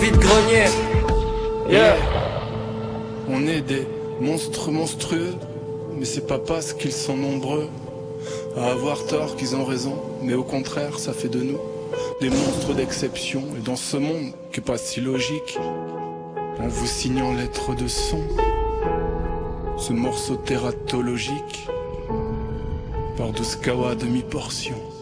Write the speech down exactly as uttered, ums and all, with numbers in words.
Vite grenier. Yeah. On est des monstres monstrueux, mais c'est pas parce qu'ils sont nombreux à avoir tort qu'ils ont raison, mais au contraire ça fait de nous des monstres d'exception. Et dans ce monde qui est pas si logique, en vous signant lettres de son, ce morceau tératologique par douze kawa à demi-portion.